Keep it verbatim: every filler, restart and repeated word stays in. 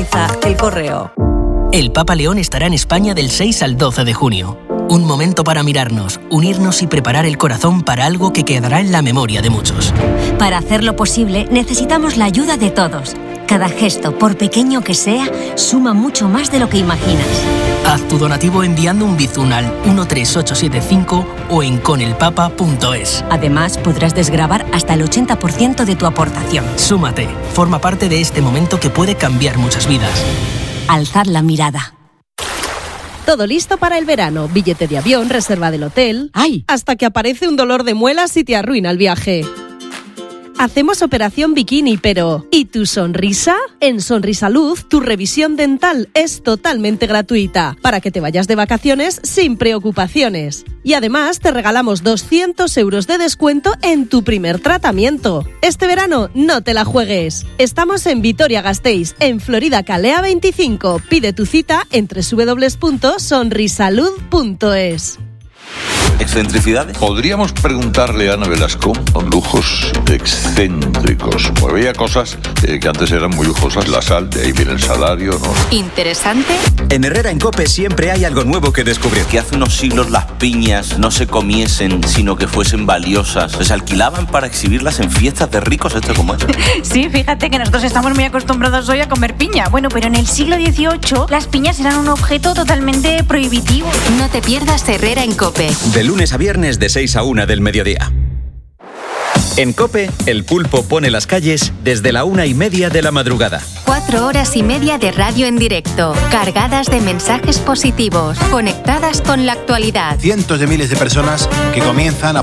Organiza El Correo. El Papa León estará en España del seis al doce de junio. Un momento para mirarnos, unirnos y preparar el corazón para algo que quedará en la memoria de muchos. Para hacerlo posible, necesitamos la ayuda de todos. Cada gesto, por pequeño que sea, suma mucho más de lo que imaginas. Haz tu donativo enviando un Bizum al uno tres ocho siete cinco o en conelpapa punto es. Además, podrás desgravar hasta el ochenta por ciento de tu aportación. Súmate, forma parte de este momento que puede cambiar muchas vidas. Alzad la mirada. Todo listo para el verano. Billete de avión, reserva del hotel. ¡Ay! Hasta que aparece un dolor de muelas y te arruina el viaje. Hacemos operación bikini, pero ¿y tu sonrisa? En Sonrisalud, tu revisión dental es totalmente gratuita para que te vayas de vacaciones sin preocupaciones. Y además te regalamos doscientos euros de descuento en tu primer tratamiento. Este verano no te la juegues. Estamos en Vitoria-Gasteiz, en Florida Calea veinticinco. Pide tu cita en doble u doble u doble u punto sonrisalud punto es. ¿Excentricidades? Podríamos preguntarle a Ana Velasco por lujos excéntricos. Pues había cosas eh, que antes eran muy lujosas. La sal, de ahí viene el salario, ¿no? ¿Interesante? En Herrera en Cope siempre hay algo nuevo que descubrir. Que hace unos siglos las piñas no se comiesen, sino que fuesen valiosas. Se alquilaban para exhibirlas en fiestas de ricos, esto como es. Sí, fíjate que nosotros estamos muy acostumbrados hoy a comer piña. Bueno, pero en el siglo dieciocho las piñas eran un objeto totalmente prohibitivo. No te pierdas Herrera en Cope. De lunes a viernes de seis a una del mediodía. En COPE, el pulpo pone las calles desde la una y media de la madrugada. Cuatro horas y media de radio en directo, cargadas de mensajes positivos, conectadas con la actualidad. Cientos de miles de personas que comienzan a